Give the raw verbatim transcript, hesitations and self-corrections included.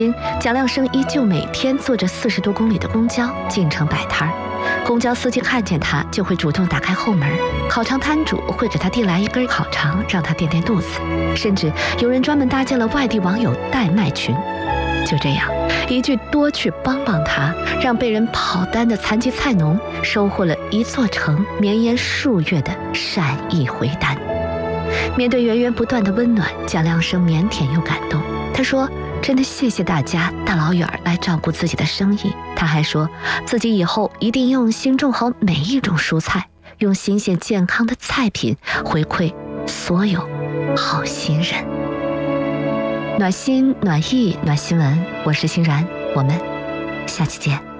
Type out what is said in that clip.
蒋亮生依旧每天坐着四十多公里的公交进城摆摊儿，公交司机看见他就会主动打开后门，烤肠摊主会给他递来一根烤肠，让他垫垫肚子，甚至有人专门搭建了外地网友代卖群。就这样，一句多去帮帮他，让被人跑单的残疾菜农收获了一座城绵延数月的善意回单。面对源源不断的温暖，蒋亮生腼腆又感动。他说，真的谢谢大家大老远来照顾自己的生意。他还说自己以后一定用心种好每一种蔬菜，用新鲜健康的菜品回馈所有好心人。暖心暖意暖新闻，我是欣然，我们下期见。